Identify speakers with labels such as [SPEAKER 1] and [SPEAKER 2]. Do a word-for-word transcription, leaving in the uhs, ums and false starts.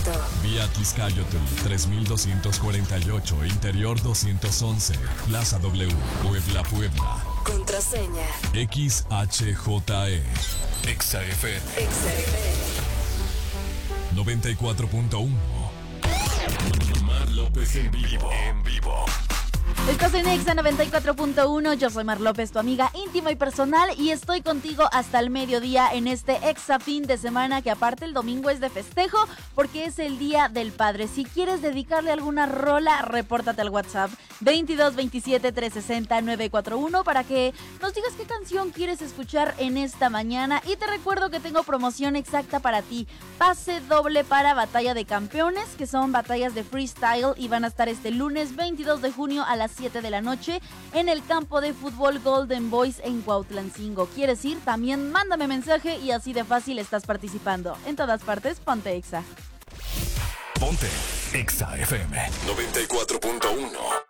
[SPEAKER 1] Irapuato.
[SPEAKER 2] Vía Atzcayotl tres mil doscientos cuarenta y ocho, Interior doscientos once, Plaza W, Puebla, Puebla.
[SPEAKER 1] Contraseña.
[SPEAKER 2] X H J E. Exa F M.
[SPEAKER 1] Exa F M.
[SPEAKER 2] noventa y cuatro punto uno. Mar López en vivo. En vivo.
[SPEAKER 3] Estás en Exa noventa y cuatro punto uno, yo soy Mar López, tu amiga íntima y personal, y estoy contigo hasta el mediodía en este Exa fin de semana, que aparte el domingo es de festejo porque es el Día del Padre. Si quieres dedicarle alguna rola, repórtate al WhatsApp veintidós veintisiete trescientos sesenta novecientos cuarenta y uno para que nos digas qué canción quieres escuchar en esta mañana. Y te recuerdo que tengo promoción exacta para ti, pase doble para Batalla de Campeones, que son batallas de freestyle y van a estar este lunes veintidós de junio a las siete de la noche en el campo de fútbol Golden Boys en Cuautlancingo. ¿Quieres ir? También mándame mensaje y así de fácil estás participando. En todas partes, ponte Exa.
[SPEAKER 2] Ponte Exa F M noventa y cuatro punto uno.